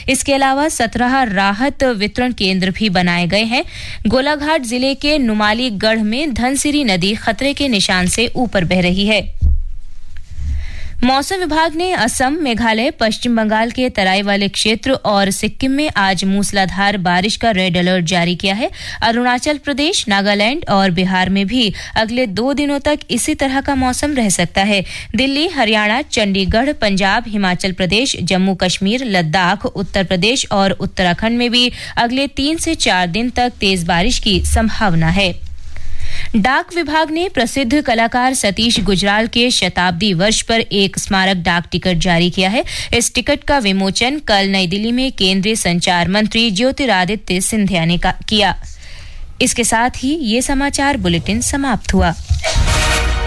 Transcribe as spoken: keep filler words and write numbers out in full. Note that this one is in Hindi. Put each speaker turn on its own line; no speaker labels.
इसके अलावा सत्रह राहत वितरण केंद्र भी बनाए गए हैं। गोलाघाट जिले के नुमालीगढ़ में धनसिरी नदी खतरे के निशान से ऊपर बह रही है। मौसम विभाग ने असम, मेघालय, पश्चिम बंगाल के तराई वाले क्षेत्र और सिक्किम में आज मूसलाधार बारिश का रेड अलर्ट जारी किया है। अरुणाचल प्रदेश, नागालैंड और बिहार में भी अगले दो दिनों तक इसी तरह का मौसम रह सकता है। दिल्ली, हरियाणा, चंडीगढ़, पंजाब, हिमाचल प्रदेश, जम्मू कश्मीर, लद्दाख, उत्तर प्रदेश और उत्तराखंड में भी अगले तीन से चार दिन तक तेज बारिश की संभावना है। डाक विभाग ने प्रसिद्ध कलाकार सतीश गुजराल के शताब्दी वर्ष पर एक स्मारक डाक टिकट जारी किया है। इस टिकट का विमोचन कल नई दिल्ली में केंद्रीय संचार मंत्री ज्योतिरादित्य सिंधिया ने किया। इसके साथ ही ये समाचार बुलेटिन समाप्त हुआ।